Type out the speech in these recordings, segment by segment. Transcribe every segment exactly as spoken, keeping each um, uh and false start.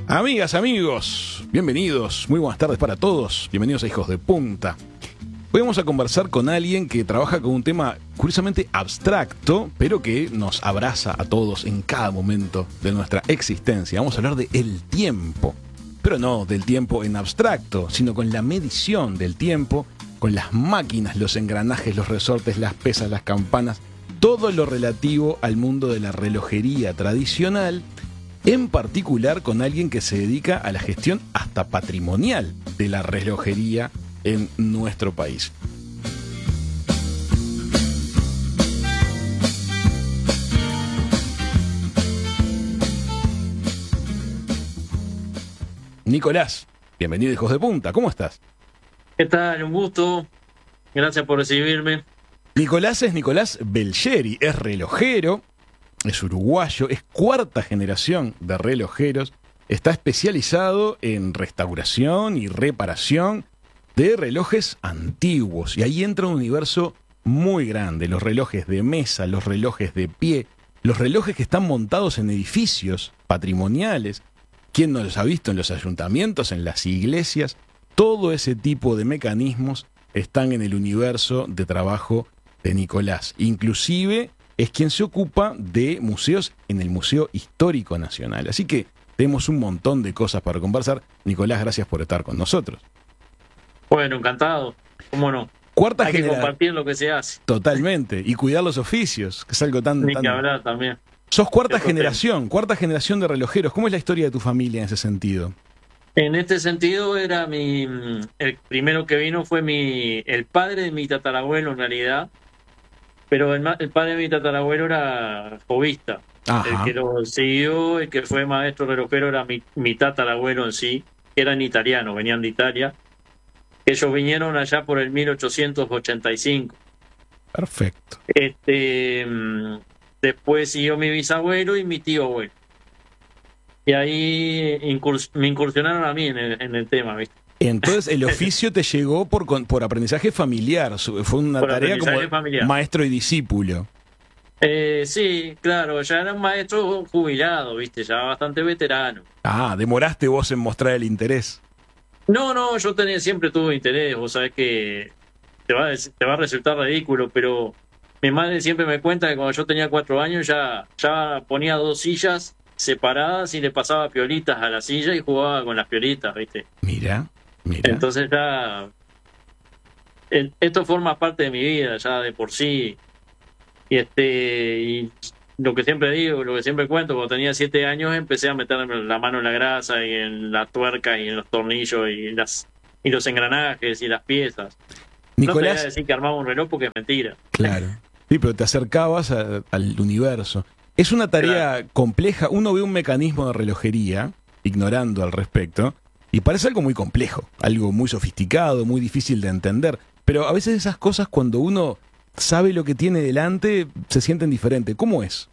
Amigas, amigos, bienvenidos, muy buenas tardes para todos, bienvenidos a Hijos de Punta. Hoy vamos a conversar con alguien que trabaja con un tema curiosamente abstracto, pero que nos abraza a todos en cada momento de nuestra existencia. Vamos a hablar de el tiempo, pero no del tiempo en abstracto, sino con la medición del tiempo, con las máquinas, los engranajes, los resortes, las pesas, las campanas, todo lo relativo al mundo de la relojería tradicional, en particular con alguien que se dedica a la gestión hasta patrimonial de la relojería en nuestro país. Nicolás, bienvenido a Hijos de Punta, ¿cómo estás? ¿Qué tal? Un gusto. Gracias por recibirme. Nicolás es Nicolás Belgeri, es relojero, es uruguayo, es cuarta generación de relojeros, está especializado en restauración y reparación de relojes antiguos, y ahí entra un universo muy grande, los relojes de mesa, los relojes de pie, los relojes que están montados en edificios patrimoniales. ¿Quién no los ha visto en los ayuntamientos, en las iglesias? Todo ese tipo de mecanismos están en el universo de trabajo de Nicolás. Inclusive es quien se ocupa de museos en el Museo Histórico Nacional. Así que tenemos un montón de cosas para conversar. Nicolás, gracias por estar con nosotros. Bueno, encantado. ¿Cómo no? Cuarta Hay que genera... compartir lo que se hace. Totalmente. Y cuidar los oficios, que es algo tan... Ni tan... que hablar también. Sos cuarta Eso generación, tengo. cuarta generación de relojeros. ¿Cómo es la historia de tu familia en ese sentido? En este sentido, era mi... El primero que vino fue mi el padre de mi tatarabuelo, en realidad. Pero el, el padre de mi tatarabuelo era jovista. Ajá. El que lo siguió, el que fue maestro relojero, era mi, mi tatarabuelo en sí, que eran italianos, venían de Italia. Ellos vinieron allá por el mil ochocientos ochenta y cinco. Perfecto. Este, después siguió mi bisabuelo y mi tío abuelo. Y ahí incurs, me incursionaron a mí en el, en el tema, ¿viste? Entonces el oficio te llegó por, por aprendizaje familiar, fue una por tarea como familiar. Maestro y discípulo. Eh, sí, claro, ya era un maestro jubilado, ¿viste? Ya bastante veterano. Ah, ¿demoraste vos en mostrar el interés? No, no, yo tenía, siempre tuve interés, vos sabés que te va, a, te va a resultar ridículo, pero mi madre siempre me cuenta que cuando yo tenía cuatro años ya, ya ponía dos sillas separadas y le pasaba piolitas a la silla y jugaba con las piolitas, ¿viste? Mira, mira. Entonces ya, el, esto forma parte de mi vida ya de por sí, y este, y lo que siempre digo, lo que siempre cuento, cuando tenía siete años empecé a meterme la mano en la grasa y en la tuerca y en los tornillos y las y los engranajes y las piezas. Nicolás, no te voy a decir que armaba un reloj porque es mentira. Claro. Sí, pero te acercabas a, al universo. Es una tarea claro. compleja. Uno ve un mecanismo de relojería, ignorando al respecto, y parece algo muy complejo, algo muy sofisticado, muy difícil de entender. Pero a veces esas cosas, cuando uno sabe lo que tiene delante, se sienten diferentes. ¿Cómo es?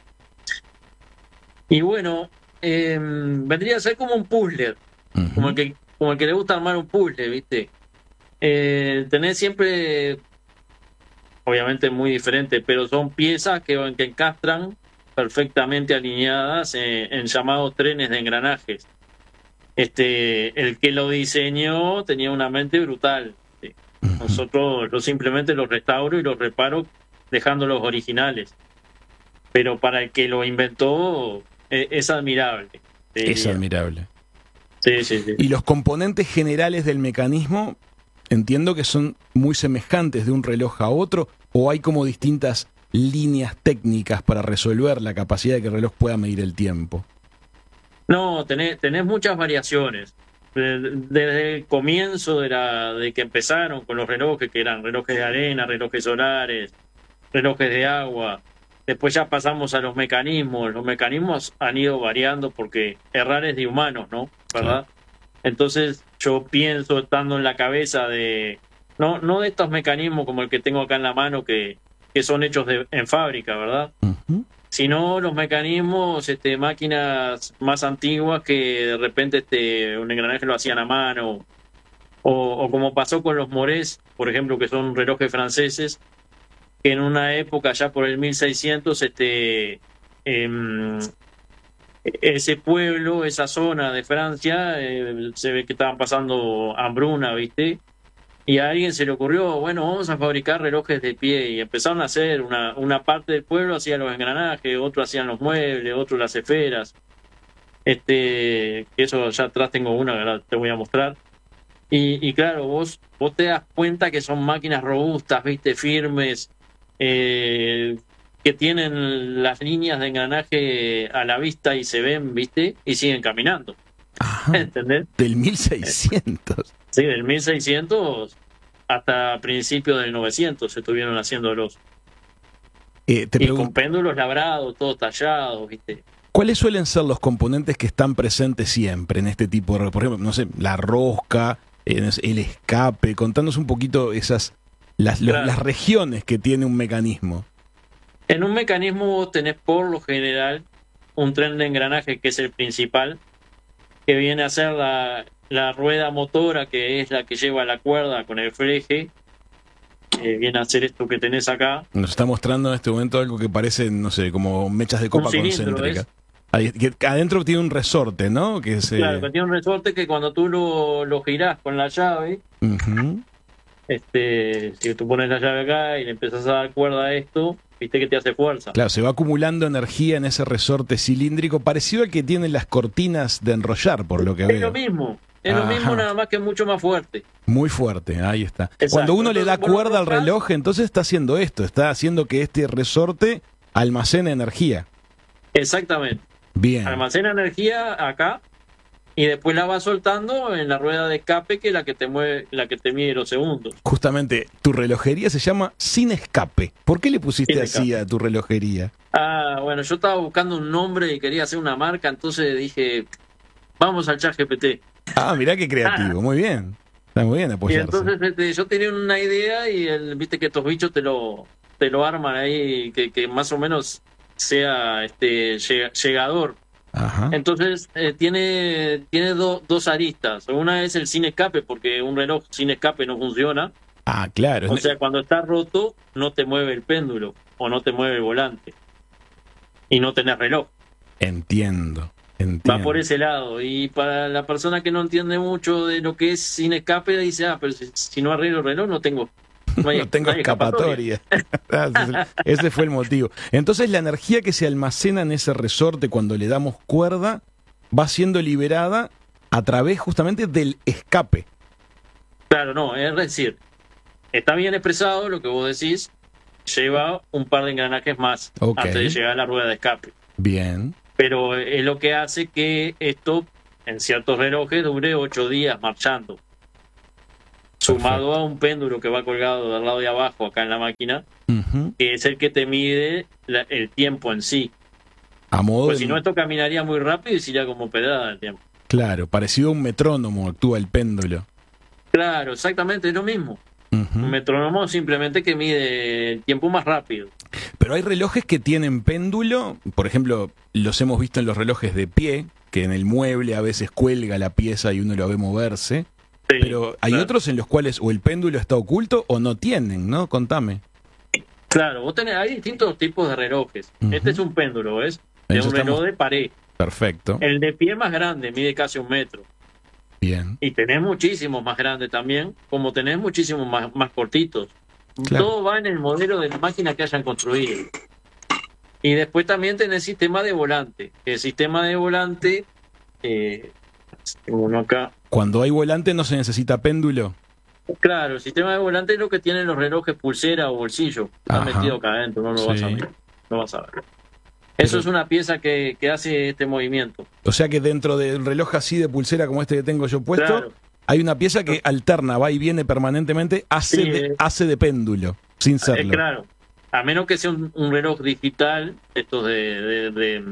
Y bueno, eh, vendría a ser como un puzzle, uh-huh. como, el que, como el que le gusta armar un puzzle, ¿viste? Eh, tenés siempre, obviamente muy diferente, pero son piezas que, que encastran perfectamente alineadas en, en llamados trenes de engranajes. Este, el que lo diseñó tenía una mente brutal. ¿sí? Uh-huh. Nosotros lo simplemente los restauro y los reparo dejando los originales. Pero para el que lo inventó es, es admirable. Es admirable. Sí, sí, sí. Y los componentes generales del mecanismo, entiendo que son muy semejantes de un reloj a otro, o hay como distintas líneas técnicas para resolver la capacidad de que el reloj pueda medir el tiempo. No, tenés, tenés muchas variaciones. Desde el comienzo de, la, de que empezaron con los relojes, que eran relojes de arena, relojes solares, relojes de agua. Después ya pasamos a los mecanismos. Los mecanismos han ido variando porque errar es de humanos, ¿no? ¿Verdad? Sí. Entonces yo pienso, estando en la cabeza de... No, no de estos mecanismos como el que tengo acá en la mano, que, que son hechos de, en fábrica, ¿verdad? Uh-huh. Sino los mecanismos, este, máquinas más antiguas que de repente este, un engranaje lo hacían a mano. O, o como pasó con los Morés, por ejemplo, que son relojes franceses, que en una época, ya por el mil seiscientos, este, eh, ese pueblo, esa zona de Francia, eh, se ve que estaban pasando hambruna, ¿viste? Y a alguien se le ocurrió, bueno, vamos a fabricar relojes de pie. Y empezaron a hacer, una, una parte del pueblo hacía los engranajes, otro hacían los muebles, otro las esferas. Este, eso ya atrás tengo una que ahora te voy a mostrar. Y, y claro, vos, vos te das cuenta que son máquinas robustas, ¿viste? Firmes, eh, que tienen las líneas de engranaje a la vista y se ven, ¿viste? Y siguen caminando. Ajá. ¿Entendés? Del mil seiscientos. Sí, del mil seiscientos hasta principios del novecientos se estuvieron haciéndolos. Eh, te Y pregun- con péndulos labrados, todos tallados, ¿viste? ¿Cuáles suelen ser los componentes que están presentes siempre en este tipo de reloj? Por ejemplo, no sé, la rosca, eh, el escape. Contanos un poquito esas las, los- Claro. las regiones que tiene un mecanismo. En un mecanismo vos tenés por lo general un tren de engranaje que es el principal, que viene a ser la, la rueda motora, que es la que lleva la cuerda con el fleje. Eh, viene a ser esto que tenés acá. Nos está mostrando en este momento algo que parece, no sé, como mechas de copa Un cilindro, concéntrica. ¿ves? Ahí, que adentro tiene un resorte, ¿no? Que se... Claro, que tiene un resorte que cuando tú lo, lo girás con la llave, Ujú. este, si tú pones la llave acá y le empezás a dar cuerda a esto, viste que te hace fuerza. Claro, se va acumulando energía en ese resorte cilíndrico, parecido al que tienen las cortinas de enrollar, por lo que Es veo. lo mismo, es Ajá. lo mismo, nada más que mucho más fuerte. Muy fuerte, ahí está. Exacto. Cuando uno le da Entonces, vos lo cuerda al arrojás- reloj, entonces está haciendo esto, está haciendo que este resorte almacene energía. Exactamente. Bien. Almacena energía acá y después la va soltando en la rueda de escape, que es la que te mueve, la que te mide los segundos. Justamente, tu relojería se llama Sin Escape. ¿Por qué le pusiste Sin así a tu relojería? Ah, bueno, yo estaba buscando un nombre y quería hacer una marca, entonces dije, vamos al ChatGPT. Ah, mirá qué creativo, muy bien. Está muy bien Y apoyarse. entonces este, yo tenía una idea y el, viste que estos bichos te lo, te lo arman ahí, que, que más o menos sea este llega- llegador. Ajá. Entonces eh, tiene, tiene do- dos aristas. Una es el sin escape, porque un reloj sin escape no funciona. Ah, claro. O sea, cuando está roto, no te mueve el péndulo o no te mueve el volante. Y no tenés reloj. Entiendo, entiendo. Va por ese lado. Y para la persona que no entiende mucho de lo que es sin escape, dice, ah, pero si, si no arreglo el reloj, no tengo, no hay- No tengo no hay escapatoria. Ah, ese- ese fue el motivo. Entonces la energía que se almacena en ese resorte cuando le damos cuerda va siendo liberada a través justamente del escape. Claro, no, es decir, está bien expresado lo que vos decís, lleva un par de engranajes más Ok. antes de llegar a la rueda de escape. Bien. Pero es lo que hace que esto, en ciertos relojes, dure ocho días marchando. Sumado a un péndulo que va colgado del lado de abajo acá en la máquina, Ujú. que es el que te mide la- el tiempo en sí. A modo Pues de... si no, esto caminaría muy rápido y sería como pedrada el tiempo. Claro, parecido a un metrónomo actúa el péndulo. Claro, exactamente, es lo mismo. Ujú. Un metrónomo simplemente que mide el tiempo más rápido. Pero hay relojes que tienen péndulo, por ejemplo, los hemos visto en los relojes de pie, que en el mueble a veces cuelga la pieza y uno lo ve moverse, Sí, pero hay claro. otros en los cuales o el péndulo está oculto o no tienen, ¿no? Contame. Claro, vos tenés, hay distintos tipos de relojes. Ujú. Este es un péndulo, ¿ves? Ahí Es ya un reloj estamos- de pared. Perfecto. El de pie más grande, mide casi un metro. Bien. Y tenés muchísimos más grandes también, como tenés muchísimos más, más cortitos. Claro. Todo va en el modelo de la máquina que hayan construido. Y después también tenés sistema de volante. El sistema de volante, eh, tengo uno acá. Cuando hay volante no se necesita péndulo. Claro, el sistema de volante es lo que tienen los relojes pulsera o bolsillo. Está Ajá. metido acá adentro, no lo vas a Sí. ver. No vas a ver. Eso Pero- es una pieza que, que hace este movimiento. O sea que dentro del reloj así de pulsera como este que tengo yo puesto, Claro. hay una pieza que alterna, va y viene permanentemente, hace, Sí, de, eh. hace de péndulo, sin Eh, serlo. claro, a menos que sea un, un reloj digital, estos de, de, de,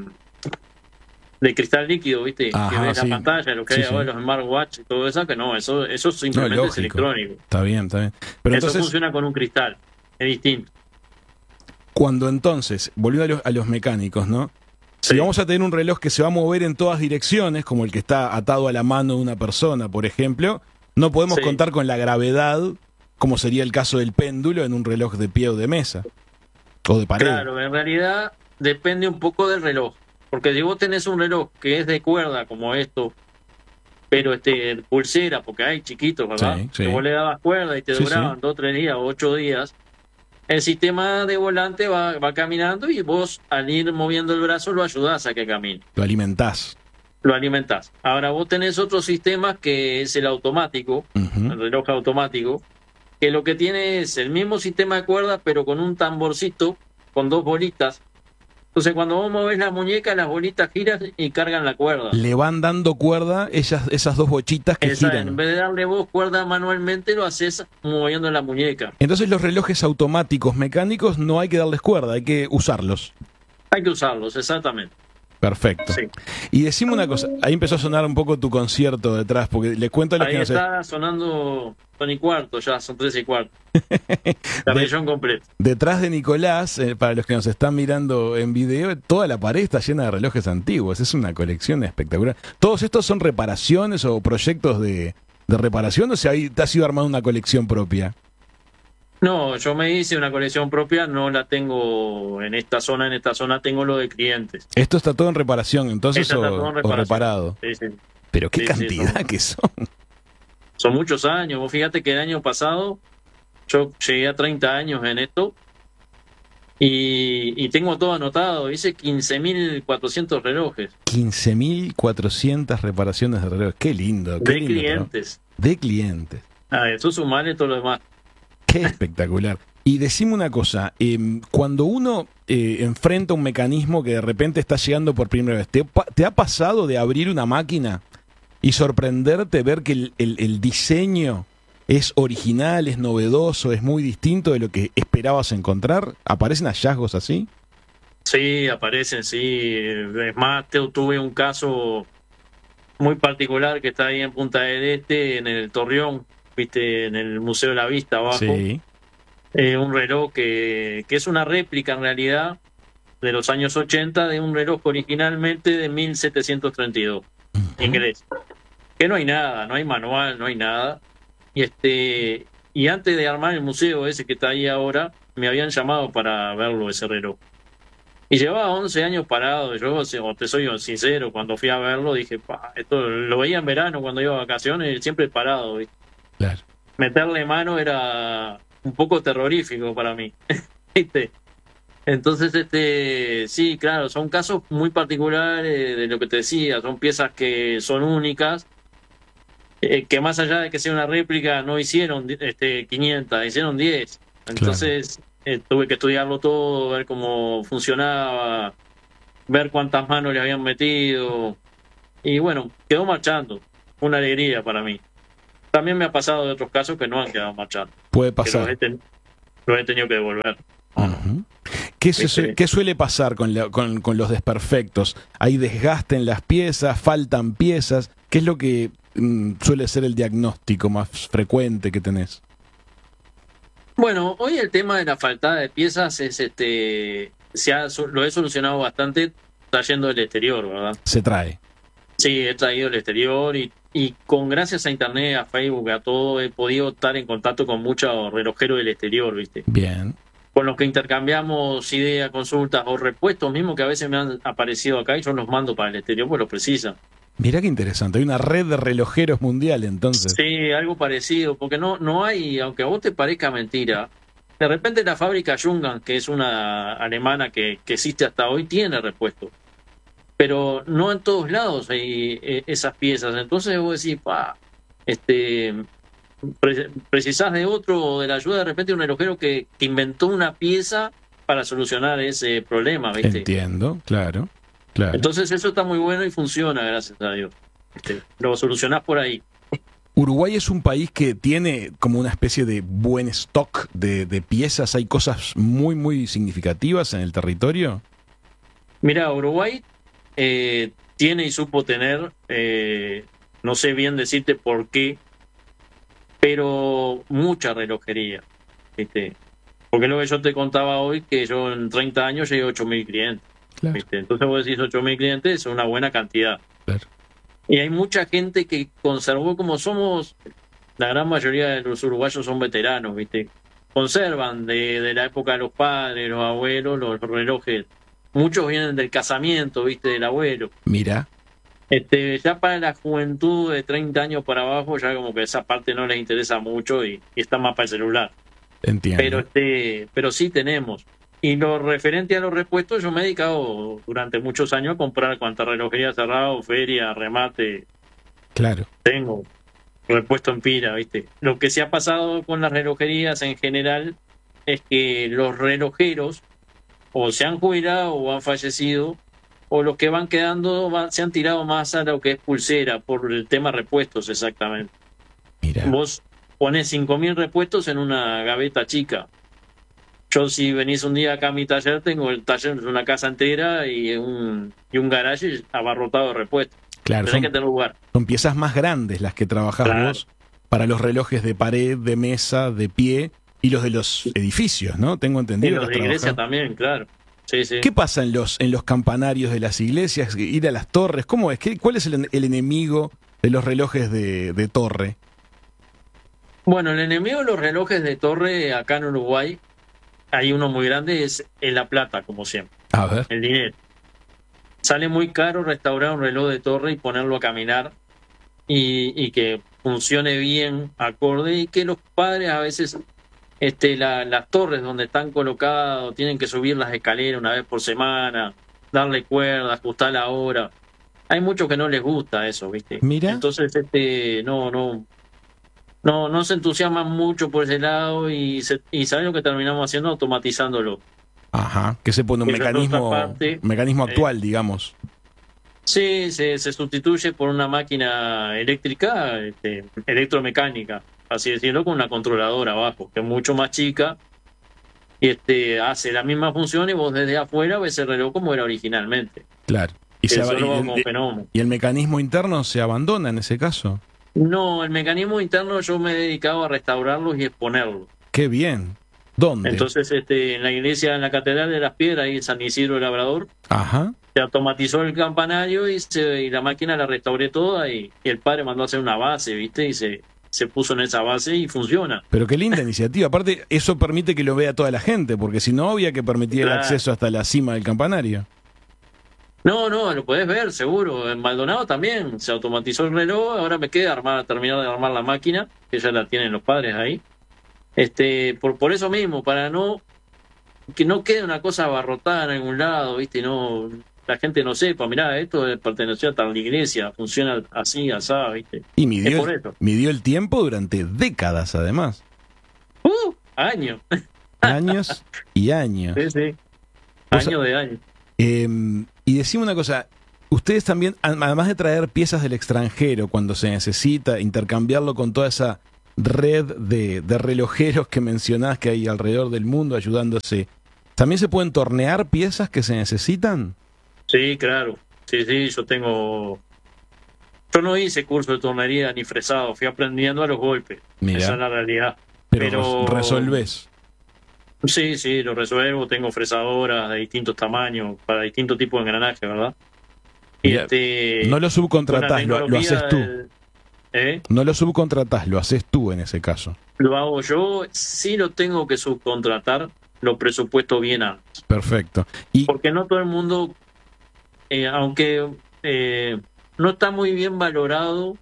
de cristal líquido, ¿viste? Ajá, que ves sí. la pantalla, lo que Sí, hay ahora, sí. los smartwatch y todo eso, que no, eso, eso No, simplemente lógico. es electrónico. Está bien, está bien. Pero Eso entonces, funciona con un cristal, es distinto. cuando entonces, volviendo a los, a los mecánicos, ¿no? Si Sí. vamos a tener un reloj que se va a mover en todas direcciones, como el que está atado a la mano de una persona, por ejemplo, no podemos Sí. contar con la gravedad, como sería el caso del péndulo en un reloj de pie o de mesa, o de pared. Claro, en realidad depende un poco del reloj. Porque si vos tenés un reloj que es de cuerda como esto, pero este pulsera, porque hay chiquitos, ¿verdad? Sí, sí. Que vos le dabas cuerda y te Sí, duraban sí. dos, tres días, ocho días, el sistema de volante va, va caminando y vos al ir moviendo el brazo lo ayudás a que camine, Lo alimentás. lo alimentás. Ahora vos tenés otro sistema que es el automático, Ujú. el reloj automático, que lo que tiene es el mismo sistema de cuerda, pero con un tamborcito, con dos bolitas. Entonces cuando vos movés la muñeca, las bolitas giran y cargan la cuerda. Le van dando cuerda ellas, esas dos bochitas que Esa, en giran. vez de darle vos cuerda manualmente, lo haces moviendo la muñeca. Entonces los relojes automáticos mecánicos no hay que darles cuerda, hay que usarlos. Hay que usarlos, exactamente. Perfecto. Sí. Y decime una cosa, ahí empezó a sonar un poco tu concierto detrás, porque les cuento a los Ahí que no sé. está sonando Son y cuarto, ya son tres y cuarto. La De- región completa. Detrás de Nicolás, eh, para los que nos están mirando en video, toda la pared está llena de relojes antiguos. Es una colección espectacular. ¿Todos estos son reparaciones o proyectos de, de reparación o sea, ahí te has ido armando una colección propia? No, yo me hice una colección propia, no la tengo en esta zona, en esta zona tengo lo de clientes. Esto está todo en reparación, entonces, Esta o, está todo en o reparación. reparado. Sí, sí. Pero qué Sí, sí, cantidad son- que son. Son muchos años. Vos fíjate que el año pasado yo llegué a treinta años en esto y, y tengo todo anotado. Hice quince mil cuatrocientos relojes quince mil cuatrocientas reparaciones de relojes. Qué lindo, qué de lindo trabajo. clientes. De clientes. A eso sumarle todo lo demás. Qué espectacular. Y decime una cosa, eh, cuando uno eh, enfrenta un mecanismo que de repente está llegando por primera vez, ¿te, pa- te ha pasado de abrir una máquina y sorprenderte ver que el, el- el diseño es original, es novedoso, es muy distinto de lo que esperabas encontrar? ¿Aparecen hallazgos así? Sí, aparecen, sí. Es más, te- tuve un caso muy particular que está ahí en Punta del Este, en el Torreón, viste, en el Museo de la Vista abajo. Sí. Eh, un reloj que, que es una réplica en realidad de los años ochenta de un reloj originalmente de mil setecientos treinta y dos, inglés. Que no hay nada, no hay manual, no hay nada. Y este y antes de armar el museo ese que está ahí ahora, me habían llamado para verlo ese reloj. Y llevaba once años parado. Yo, o te soy sincero, cuando fui a verlo dije, pa, esto lo veía en verano cuando iba a vacaciones, siempre parado, ¿viste? Claro. Meterle mano era un poco terrorífico para mí. ¿Viste? Entonces, este, sí, claro, son casos muy particulares de lo que te decía, son piezas que son únicas, eh, que más allá de que sea una réplica, no hicieron este, quinientas, hicieron diez. Entonces, eh, tuve que estudiarlo todo, ver cómo funcionaba, ver cuántas manos le habían metido, y bueno, quedó marchando, una alegría para mí. También me ha pasado de otros casos que no han quedado marchando, Puede que los pasar. he, ten- los he tenido que devolver. Ujú. ¿Qué, se Viste. sue- qué suele pasar con, la- con- con los desperfectos? ¿Hay desgaste en las piezas? ¿Faltan piezas? ¿Qué es lo que mm, suele ser el diagnóstico más frecuente que tenés? Bueno, hoy el tema de la faltada de piezas es este se ha, lo he solucionado bastante trayendo del exterior, ¿verdad? Se trae. Sí, he traído del exterior y, y con gracias a internet, a Facebook, a todo, he podido estar en contacto con muchos relojeros del exterior, ¿viste? Bien. Con los que intercambiamos ideas, consultas o repuestos mismos que a veces me han aparecido acá y yo los mando para el exterior, pues los precisan. Mirá qué interesante. Hay una red de relojeros mundial entonces. Sí, algo parecido, porque no, no hay, aunque a vos te parezca mentira, de repente la fábrica Jungan, que es una alemana que, que existe hasta hoy, tiene repuesto. Pero no en todos lados hay eh, esas piezas. Entonces vos decís, pa, este, pre- precisás de otro o de la ayuda de repente de un relojero que, que inventó una pieza para solucionar ese problema, ¿viste? Entiendo, claro. Claro. Entonces eso está muy bueno y funciona, gracias a Dios. ¿Viste? Lo solucionás por ahí. Uruguay es un país que tiene como una especie de buen stock de, de piezas. Hay cosas muy, muy significativas en el territorio. Mira, Uruguay eh, tiene y supo tener, eh, no sé bien decirte por qué, pero mucha relojería, ¿viste? Porque lo que yo te contaba hoy, que yo en treinta años llegué a ocho mil clientes, Claro. ¿viste? Entonces vos decís ocho mil clientes, es una buena cantidad. Claro. Y hay mucha gente que conservó, como somos, la gran mayoría de los uruguayos son veteranos, ¿viste? Conservan de, de la época de los padres, los abuelos, los relojes muchos vienen del casamiento, viste, del abuelo. Mira, Este, ya para la juventud de treinta años para abajo, ya como que esa parte no les interesa mucho y, y está más para el celular. entiendo. Pero este, pero sí tenemos. Y lo referente a los repuestos, yo me he dedicado durante muchos años a comprar cuanta relojería cerrado, feria, remate, Claro. tengo repuesto en pila, ¿viste? Lo que se ha pasado con las relojerías en general es que los relojeros o se han jubilado o han fallecido, o los que van quedando van- se han tirado más a lo que es pulsera, por el tema repuestos exactamente. Mira. Vos pones cinco mil repuestos en una gaveta chica. Yo si venís un día acá a mi taller, tengo el taller de una casa entera y un, y un garaje abarrotado de repuestos. Claro, Tenés son, que tener lugar. son piezas más grandes las que trabajás Claro. vos para los relojes de pared, de mesa, de pie y los de los edificios, ¿no? Tengo Y entendido. los que de has iglesia trabajado. también, claro. Sí, sí. ¿Qué pasa en los, en los campanarios de las iglesias? Ir a las torres, ¿cómo es? ¿Qué, ¿Cuál es el, el enemigo de los relojes de, de torre? Bueno, el enemigo de los relojes de torre acá en Uruguay, hay uno muy grande, es en la plata, como siempre, A ver. el dinero. Sale muy caro restaurar un reloj de torre y ponerlo a caminar y, y que funcione bien, acorde, y que los padres a veces este, la- las torres donde están colocados tienen que subir las escaleras una vez por semana, darle cuerda, ajustar la hora. Hay muchos que no les gusta eso, ¿viste? Mira. Entonces, este, no, no, no, no se entusiasman mucho por ese lado y, se, y ¿saben lo que terminamos haciendo? Automatizándolo. Ajá, que se pone un Esa es otra mecanismo, parte. mecanismo Eh, actual, digamos. Sí, se, se sustituye por una máquina eléctrica, este, electromecánica, así decirlo, con una controladora abajo, que es mucho más chica y este, hace la misma función y vos desde afuera ves el reloj como era originalmente. Claro. Y, se Eso aba- lo y va el, como fenómeno. y el mecanismo interno se abandona en ese caso. No, el mecanismo interno yo me he dedicado a restaurarlos y exponerlos. Qué bien. ¿Dónde? Entonces, este, en la iglesia, en la Catedral de las Piedras, ahí en San Isidro de Labrador, Ajá. se automatizó el campanario y, se, y la máquina la restauré toda y, y el padre mandó a hacer una base, ¿viste? Y se, se puso en esa base y funciona. Pero qué linda iniciativa. Aparte, eso permite que lo vea toda la gente, porque si no, había que permitir el Claro. acceso hasta la cima del campanario. No, no, lo podés ver, seguro. En Maldonado también se automatizó el reloj. Ahora me queda armar, terminar de armar la máquina, que ya la tienen los padres ahí. Este, por, por eso mismo, para no que no quede una cosa abarrotada en algún lado, ¿viste? Y no, la gente no sepa, mirá, esto perteneció a tal iglesia, funciona así, asá, ¿viste? Y Es midió, por el, eso. midió el tiempo durante décadas, además. ¡Uh! Años. Años y años. Sí, sí. Vos- Años de años. Eh, y decime una cosa, ustedes también, además de traer piezas del extranjero cuando se necesita, intercambiarlo con toda esa red de, de relojeros que mencionás que hay alrededor del mundo ayudándose, ¿también se pueden tornear piezas que se necesitan? Sí, claro. Sí, sí, yo tengo... Yo no hice curso de tornería ni fresado, fui aprendiendo a los golpes. Mira. Esa es la realidad. Pero, Pero- res- resolvés. Sí, sí, lo resuelvo, tengo fresadoras de distintos tamaños, para distintos tipos de engranaje, ¿verdad? Y Mira, este, No lo con la subcontratás, lo, lo tecnología haces tú. del- ¿Eh? No lo subcontratás, lo haces tú en ese caso. Lo hago yo, sí lo tengo que subcontratar, lo presupuesto bien antes. Perfecto. Y Porque no todo el mundo, eh, aunque eh, no está muy bien valorado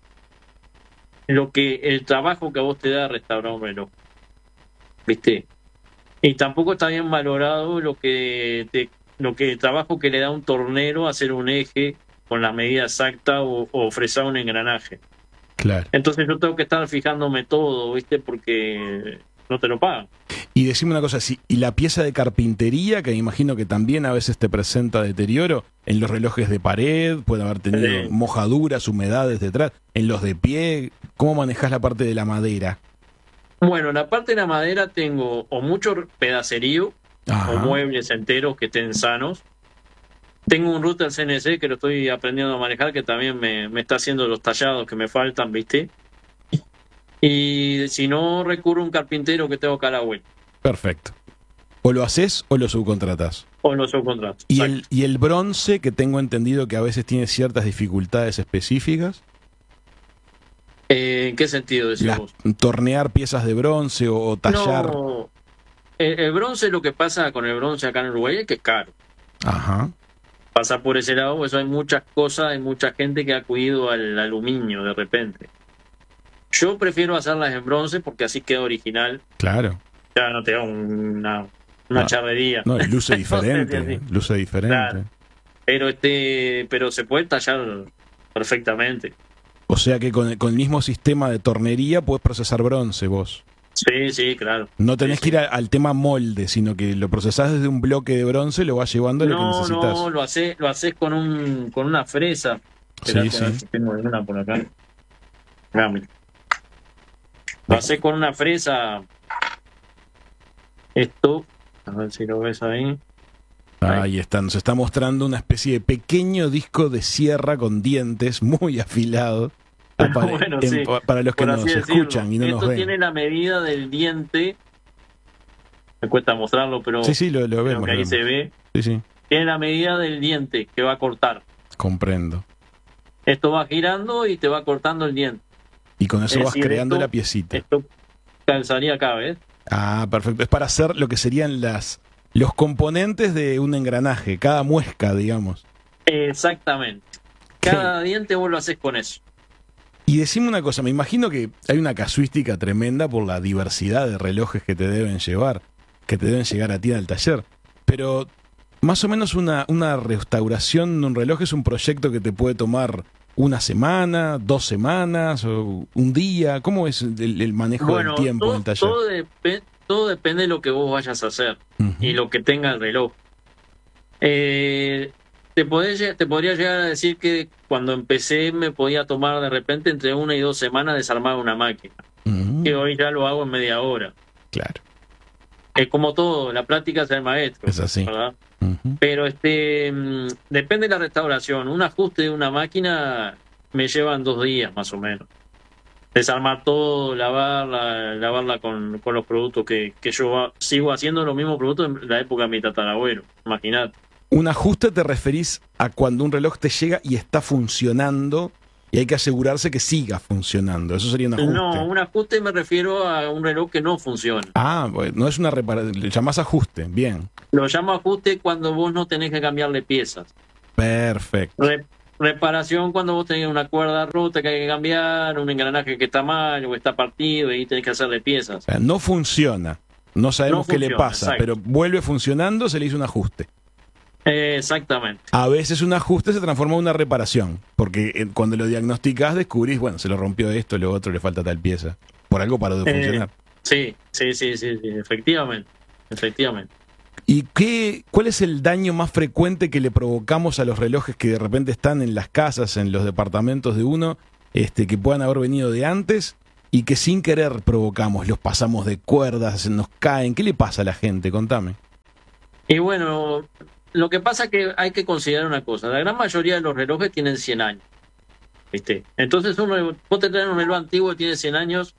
lo que el trabajo que a vos te da restaurar un reloj, ¿viste? Y tampoco está bien valorado lo que te, lo que el trabajo que le da un tornero a hacer un eje con la medida exacta o, o fresar un engranaje. claro. Entonces yo tengo que estar fijándome todo, ¿viste? Porque no te lo pagan. Y decime una cosa, si, y la pieza de carpintería, que me imagino que también a veces te presenta deterioro, en los relojes de pared, puede haber tenido Sí. mojaduras, humedades detrás, en los de pie, ¿cómo manejás la parte de la madera? Bueno, en la parte de la madera tengo o mucho pedacerío Ajá. o muebles enteros que estén sanos. Tengo un router C N C que lo estoy aprendiendo a manejar, que también me, me está haciendo los tallados que me faltan, ¿viste? Y si no, recurro a un carpintero que tengo acá a la vuelta. Perfecto. O lo haces o lo subcontratás. O los subcontratos. Y Exacto. el, y el bronce, que tengo entendido que a veces tiene ciertas dificultades específicas, Eh, ¿En qué sentido decís las- vos? tornear piezas de bronce o, o tallar. No, el, el bronce, lo que pasa con el bronce acá en Uruguay es que es caro. Ajá. Pasa por ese lado, eso hay muchas cosas, hay mucha gente que ha acudido al aluminio de repente. Yo prefiero hacerlas en bronce porque así queda original. Claro. Ya no te da una, una no, charrería. No, y luce diferente, No sé si luce diferente. Claro. Pero este, pero se puede tallar perfectamente. O sea que con el, con el mismo sistema de tornería puedes procesar bronce vos. Sí, sí, claro. No tenés sí, que ir sí. a, al tema molde, sino que lo procesás desde un bloque de bronce, lo vas llevando a lo no, que necesitas. No, lo haces, lo haces con un, con una fresa. Sí, Esperate, sí. a ver si tengo alguna por acá. Dame. Lo haces con una fresa. Esto, a ver si lo ves ahí. Ahí está, nos está mostrando una especie de pequeño disco de sierra con dientes muy afilado. Para, bueno, en, sí, para los que nos decirlo. escuchan y no Esto nos ven. tiene la medida del diente. Me cuesta mostrarlo, pero sí, sí, lo, lo vemos, que ahí lo se vemos. ve. Sí, sí. Tiene la medida del diente que va a cortar. Comprendo. Esto va girando y te va cortando el diente. Y con eso es vas decir, creando esto, la piecita. Esto calzaría acá, ¿ves? Ah, perfecto. Es para hacer lo que serían las los componentes de un engranaje, cada muesca, digamos. Exactamente. Cada ¿Qué? diente vos lo haces con eso. Y decime una cosa, me imagino que hay una casuística tremenda por la diversidad de relojes que te deben llevar, que te deben llegar a ti al taller. Pero más o menos una, una restauración de un reloj es un proyecto que te puede tomar una semana, dos semanas, o un día. ¿Cómo es el, el manejo bueno, del tiempo todo, en el taller? Todo, dep todo depende de lo que vos vayas a hacer uh-huh. y lo que tenga el reloj. Eh, te, podés, te podría llegar a decir que cuando empecé me podía tomar de repente entre una y dos semanas desarmar una máquina. Uh-huh. Que hoy ya lo hago en media hora. Claro. Es como todo, la práctica es el maestro. Es así. ¿Verdad? Uh-huh. Pero este depende de la restauración. Un ajuste de una máquina me llevan dos días más o menos. Desarmar todo, lavarla, lavarla con, con los productos que, que yo sigo haciendo los mismos productos en la época de mi tatarabuelo. Imagínate. Un ajuste te referís a cuando un reloj te llega y está funcionando y hay que asegurarse que siga funcionando. Eso sería un ajuste. No, un ajuste me refiero a un reloj que no funciona. Ah, pues no es una reparación, le llamás ajuste, bien. Lo llamo ajuste cuando vos no tenés que cambiarle piezas. Perfecto. Re reparación cuando vos tenés una cuerda rota que hay que cambiar, un engranaje que está mal o está partido y tenés que hacerle piezas. O sea, no funciona, no sabemos no qué funciona, le pasa, exacto. pero vuelve funcionando, se le hizo un ajuste. Eh, exactamente. A veces un ajuste se transforma en una reparación, porque eh, cuando lo diagnosticás descubrís, bueno, se lo rompió esto, lo otro, le falta tal pieza. Por algo paró de funcionar. Eh, sí, sí, sí, sí, sí, efectivamente, efectivamente. ¿Y qué, cuál es el daño más frecuente que le provocamos a los relojes que de repente están en las casas, en los departamentos de uno, este, que puedan haber venido de antes y que sin querer provocamos? Los pasamos de cuerdas, nos caen. ¿Qué le pasa a la gente? Contame. Y bueno, lo que pasa es que hay que considerar una cosa. La gran mayoría de los relojes tienen cien años. ¿Viste? Entonces, uno, vos te traes un reloj antiguo que tiene cien años.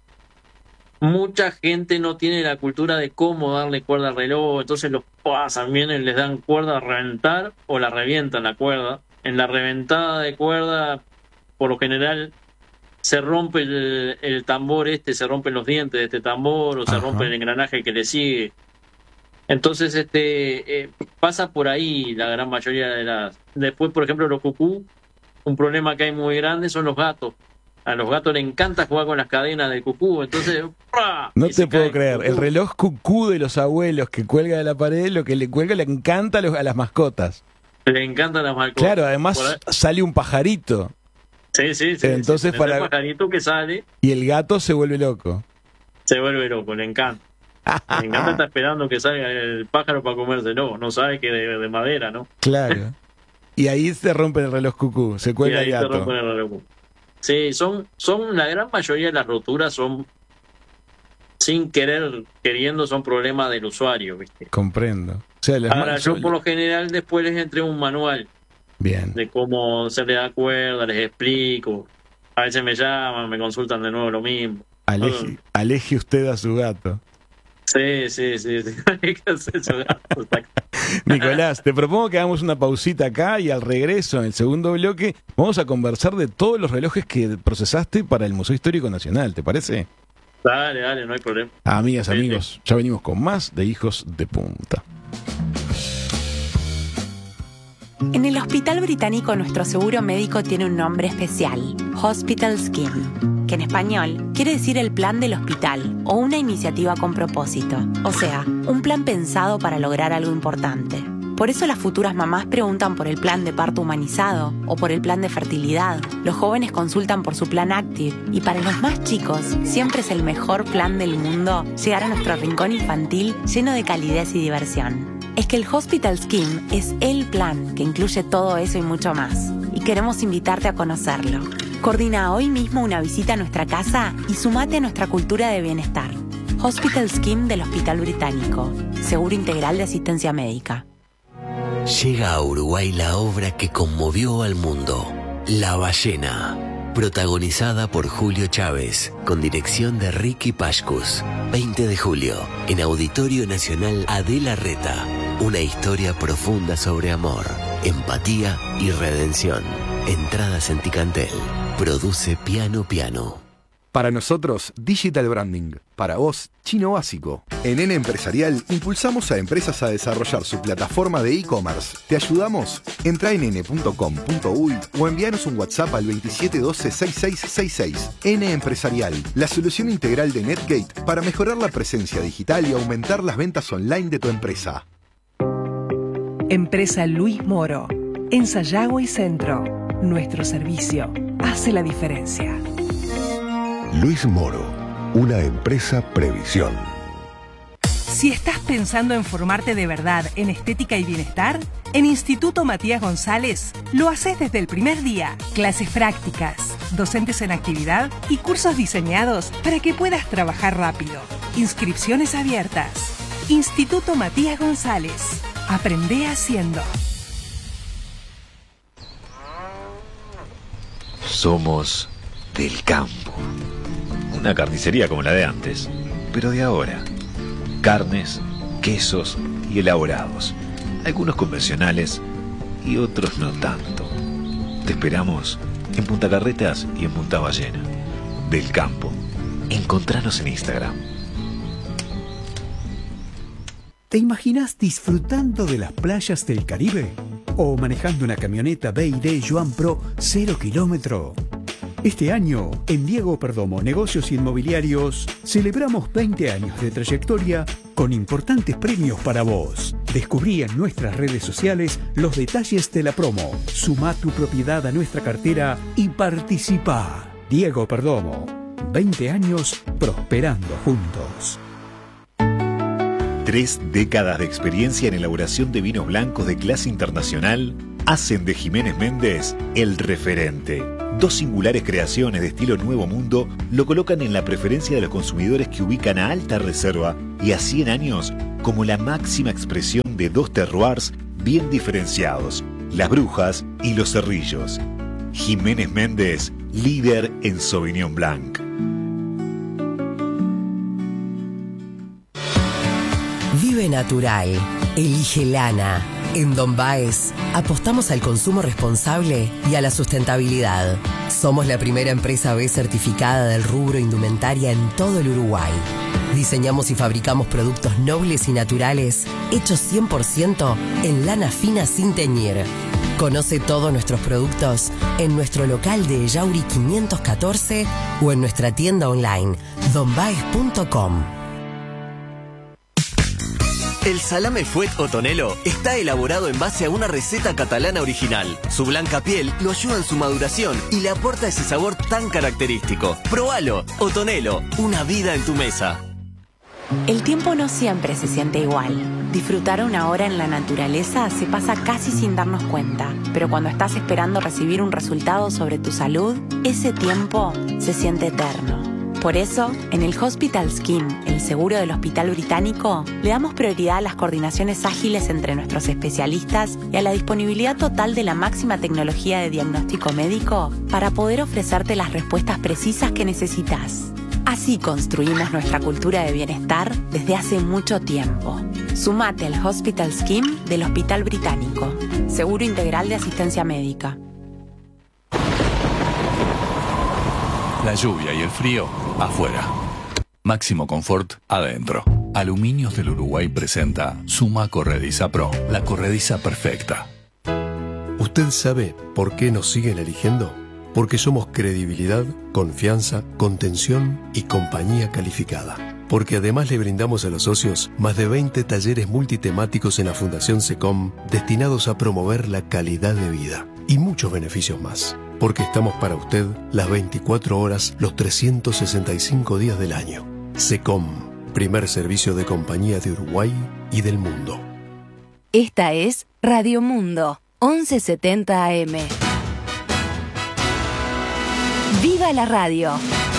Mucha gente no tiene la cultura de cómo darle cuerda al reloj, entonces los pasan, vienen, les dan cuerda a reventar o la revientan la cuerda. En la reventada de cuerda, por lo general, se rompe el, el tambor este, se rompen los dientes de este tambor o se Ajá. rompe el engranaje que le sigue. Entonces, este eh, pasa por ahí la gran mayoría de las... Después, por ejemplo, los cucú, un problema que hay muy grande son los gatos. A los gatos les encanta jugar con las cadenas de cucú, entonces... ¡pah! No te puedo creer, el reloj cucú de los abuelos que cuelga de la pared, lo que le cuelga le encanta a, los, a las mascotas. Le encantan las mascotas. Claro, además sale un pajarito. Sí, sí, sí. Entonces sí, para... el pajarito que sale... Y el gato se vuelve loco. Se vuelve loco, le encanta. Le encanta estar esperando que salga el pájaro para comérselo, no sabe que de, de madera, ¿no? Claro. Y ahí se rompe el reloj cucú, se cuelga el gato. Se rompe el reloj cucú. Sí, son, son la gran mayoría de las roturas son sin querer, queriendo, son problemas del usuario, ¿viste? Comprendo. O sea, las Ahora, yo por lo general después les entrego un manual. Bien. De cómo se les da cuerda, les explico. A veces me llaman, me consultan de nuevo lo mismo. Aleje, aleje usted a su gato. Sí, sí, sí. sí. Nicolás, te propongo que hagamos una pausita acá y al regreso, en el segundo bloque, vamos a conversar de todos los relojes que procesaste para el Museo Histórico Nacional, ¿te parece? Dale, dale, no hay problema. Amigas, sí, amigos, sí. ya venimos con más de Hijos de Punta. En el Hospital Británico nuestro seguro médico tiene un nombre especial, Hospital Scheme, que en español quiere decir el plan del hospital o una iniciativa con propósito, o sea, un plan pensado para lograr algo importante. Por eso las futuras mamás preguntan por el plan de parto humanizado o por el plan de fertilidad. Los jóvenes consultan por su plan Active y para los más chicos siempre es el mejor plan del mundo llegar a nuestro rincón infantil lleno de calidez y diversión. Es que el Hospital Scheme es el plan que incluye todo eso y mucho más. Y queremos invitarte a conocerlo. Coordina hoy mismo una visita a nuestra casa y sumate a nuestra cultura de bienestar. Hospital Scheme del Hospital Británico. Seguro integral de asistencia médica. Llega a Uruguay la obra que conmovió al mundo, La Ballena, protagonizada por Julio Chávez, con dirección de Ricky Pashkus. veinte de julio, en Auditorio Nacional Adela Reta, una historia profunda sobre amor, empatía y redención. Entradas en Ticantel. Produce Piano Piano. Para nosotros, Digital Branding. Para vos, Chino Básico. En N Empresarial impulsamos a empresas a desarrollar su plataforma de e-commerce. ¿Te ayudamos? Entra en ene punto com punto uy o envíanos un WhatsApp al veintisiete doce sesenta y seis sesenta y seis. N Empresarial, la solución integral de Netgate para mejorar la presencia digital y aumentar las ventas online de tu empresa. Empresa Luis Moro. En Sayago y Centro. Nuestro servicio hace la diferencia. Luis Moro, una empresa Previsión. Si estás pensando en formarte de verdad en estética y bienestar, en Instituto Matías González lo haces desde el primer día. Clases prácticas, docentes en actividad y cursos diseñados para que puedas trabajar rápido. Inscripciones abiertas. Instituto Matías González. Aprende haciendo. Somos del campo. Una carnicería como la de antes, pero de ahora. Carnes, quesos y elaborados. Algunos convencionales y otros no tanto. Te esperamos en Punta Carretas y en Punta Ballena. Del campo. Encontranos en Instagram. ¿Te imaginas disfrutando de las playas del Caribe? ¿O manejando una camioneta B y D Joan Pro cero kilómetro? Este año, en Diego Perdomo Negocios Inmobiliarios, celebramos veinte años de trayectoria con importantes premios para vos. Descubrí en nuestras redes sociales los detalles de la promo. Sumá tu propiedad a nuestra cartera y participá. Diego Perdomo, veinte años prosperando juntos. Tres décadas de experiencia en elaboración de vinos blancos de clase internacional hacen de Jiménez Méndez el referente. Dos singulares creaciones de estilo Nuevo Mundo lo colocan en la preferencia de los consumidores que ubican a Alta Reserva y a cien años como la máxima expresión de dos terroirs bien diferenciados, las Brujas y los Cerrillos. Jiménez Méndez, líder en Sauvignon Blanc. Vive natural. Elige lana. En Don Baez apostamos al consumo responsable y a la sustentabilidad. Somos la primera empresa B certificada del rubro indumentaria en todo el Uruguay. Diseñamos y fabricamos productos nobles y naturales hechos cien por ciento en lana fina sin teñir. Conoce todos nuestros productos en nuestro local de Yauri quinientos catorce o en nuestra tienda online don baez punto com. El salame Fuet o Tonelo está elaborado en base a una receta catalana original. Su blanca piel lo ayuda en su maduración y le aporta ese sabor tan característico. Probalo, Otonelo, una vida en tu mesa. El tiempo no siempre se siente igual. Disfrutar una hora en la naturaleza se pasa casi sin darnos cuenta, pero cuando estás esperando recibir un resultado sobre tu salud, ese tiempo se siente eterno. Por eso, en el Hospital Scheme, el seguro del Hospital Británico, le damos prioridad a las coordinaciones ágiles entre nuestros especialistas y a la disponibilidad total de la máxima tecnología de diagnóstico médico para poder ofrecerte las respuestas precisas que necesitas. Así construimos nuestra cultura de bienestar desde hace mucho tiempo. Sumate al Hospital Scheme del Hospital Británico. Seguro integral de asistencia médica. La lluvia y el frío, afuera. Máximo confort, adentro. Aluminios del Uruguay presenta Suma Corrediza Pro, la corrediza perfecta. ¿Usted sabe por qué nos siguen eligiendo? Porque somos credibilidad, confianza, contención y compañía calificada. Porque además le brindamos a los socios más de veinte talleres multitemáticos en la Fundación SECOM destinados a promover la calidad de vida y muchos beneficios más. Porque estamos para usted las veinticuatro horas, los trescientos sesenta y cinco días del año. SECOM, primer servicio de compañía de Uruguay y del mundo. Esta es Radio Mundo, once setenta A M. ¡Viva la radio!